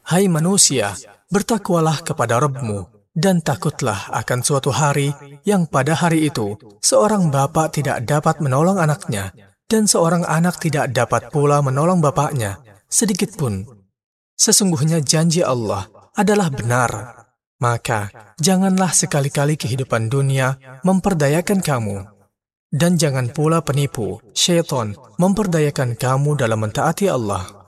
Hai manusia, bertakwalah kepada Rabb-Mu, dan takutlah akan suatu hari yang pada hari itu seorang bapak tidak dapat menolong anaknya, dan seorang anak tidak dapat pula menolong bapaknya, sedikitpun. Sesungguhnya janji Allah adalah benar. Maka janganlah sekali-kali kehidupan dunia memperdayakan kamu. Dan jangan pula penipu, syaitan, memperdayakan kamu dalam mentaati Allah.